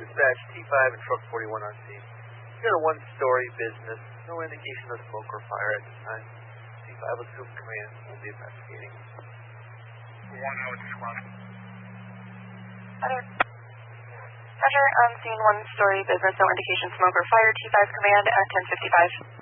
Dispatch T5 and Truck 41 on scene. We got a one-story business. No indication of smoke or fire at this time. T5 will assume command. We'll be investigating. 1 out squad. Roger, on scene one-story business, no indication smoke or fire. T5 command at 10:55.